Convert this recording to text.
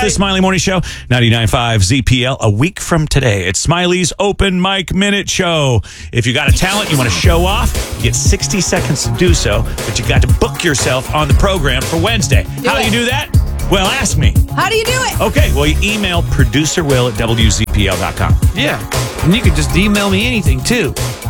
the Smiley Morning Show, 99.5 ZPL. A week from today, it's Smiley's Open Mic Minute Show. If you got a talent you want to show off, you get 60 seconds to do so, but you got to book yourself on the program for Wednesday. How do you do that? Well, ask me. How do you do it? Okay, well, you email producerwill@wzpl.com. Yeah. And you can just email me anything, too.